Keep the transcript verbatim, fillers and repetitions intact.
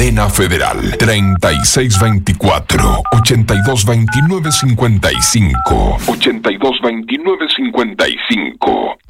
Cadena Federal. treinta y seis veinticuatro, ochenta y dos veintinueve cincuenta y cinco. ochenta y dos veintinueve cincuenta y cinco.